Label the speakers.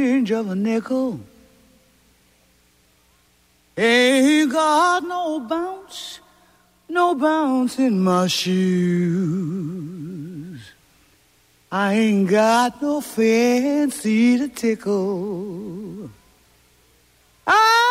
Speaker 1: of a nickel. Ain't got no bounce in my shoes. I ain't got no fancy to tickle. I